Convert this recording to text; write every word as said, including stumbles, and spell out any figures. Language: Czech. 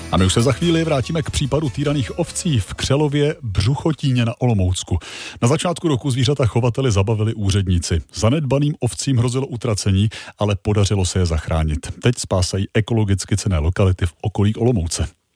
A my už se za chvíli vrátíme k případu týraných ovcí v Křelově Břuchotíně na Olomoucku. Na začátku roku zvířata chovateli zabavili úředníci. Zanedbaným ovcím hrozilo utracení, ale podařilo se je zachránit. Teď spásají ekologicky cenné lokality v okolí Olomouce.